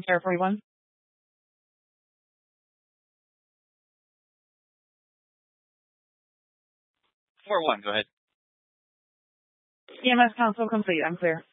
Air 41. Four one. Go ahead. EMS console complete. I'm clear.